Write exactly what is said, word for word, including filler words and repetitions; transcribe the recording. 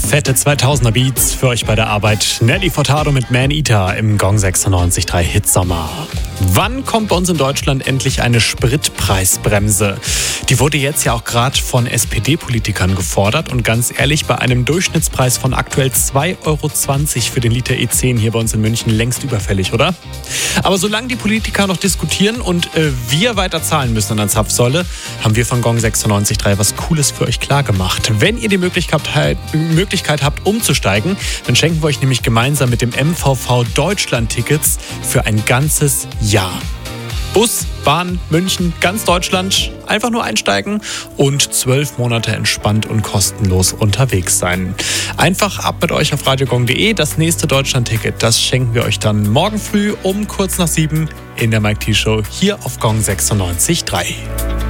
Fette zweitausender Beats für euch bei der Arbeit. Nelly Furtado mit Man Eater im Gong sechsundneunzig Komma drei Hitsommer. Wann kommt bei uns in Deutschland endlich eine Spritpreisbremse? Die wurde jetzt ja auch gerade von S P D-Politikern gefordert und ganz ehrlich, bei einem Durchschnittspreis von aktuell zwei Euro zwanzig für den Liter E zehn hier bei uns in München längst überfällig, oder? Aber solange die Politiker noch diskutieren und äh, wir weiter zahlen müssen an der Zapfsäule, haben wir von Gong sechsundneunzig Komma drei was Cooles für euch klar gemacht. Wenn ihr die Möglichkeit, Möglichkeit habt, umzusteigen, dann schenken wir euch nämlich gemeinsam mit dem M V V Deutschland Tickets für ein ganzes Jahr. Bus, Bahn, München, ganz Deutschland, einfach nur einsteigen und zwölf Monate entspannt und kostenlos unterwegs sein. Einfach ab mit euch auf radiogong punkt de. Das nächste Deutschland-Ticket, das schenken wir euch dann morgen früh um kurz nach sieben in der Mike T Show hier auf Gong sechsundneunzig Komma drei.